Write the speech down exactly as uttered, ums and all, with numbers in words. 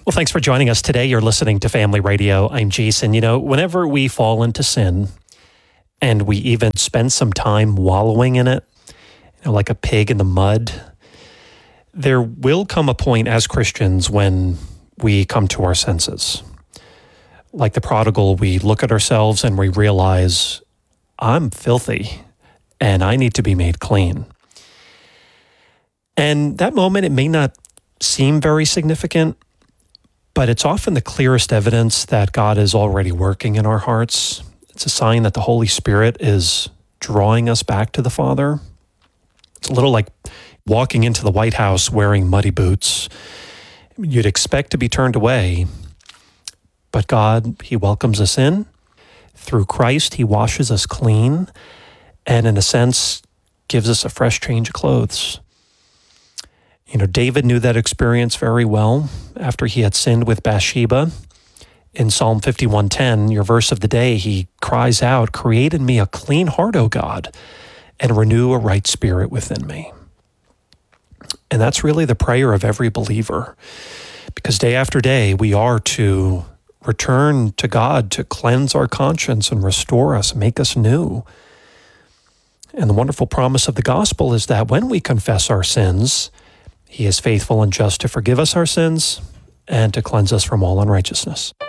Well, thanks for joining us today. You're listening to Family Radio. I'm Jason. You know, whenever we fall into sin and we even spend some time wallowing in it, you know, like a pig in the mud, there will come a point as Christians when we come to our senses. Like the prodigal, we look at ourselves and we realize, I'm filthy and I need to be made clean. And that moment, it may not seem very significant, but it's often the clearest evidence that God is already working in our hearts. It's a sign that the Holy Spirit is drawing us back to the Father. It's a little like walking into the White House wearing muddy boots. You'd expect to be turned away, but God, He welcomes us in. Through Christ, He washes us clean and, in a sense, gives us a fresh change of clothes. You know, David knew that experience very well after he had sinned with Bathsheba. In Psalm fifty-one ten, your verse of the day, he cries out, "Create in me a clean heart, O God, and renew a right spirit within me." And that's really the prayer of every believer, because day after day, we are to return to God to cleanse our conscience and restore us, make us new. And the wonderful promise of the gospel is that when we confess our sins, He is faithful and just to forgive us our sins and to cleanse us from all unrighteousness.